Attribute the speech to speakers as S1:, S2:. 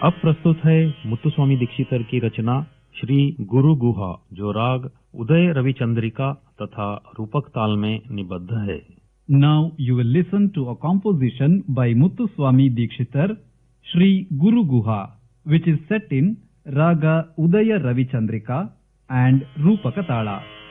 S1: अब प्रस्तुत है मुत्तुस्वामी दीक्षितर की रचना श्री गुरु गुहा, जो राग उदय रविचंद्रिका तथा रूपक ताल में निबद्ध है।
S2: Now you will listen to a composition by Muthuswami Dikshitar, Shri Guru Guha, which is set in Raga Udaya Ravichandrika and Rupaka Tala.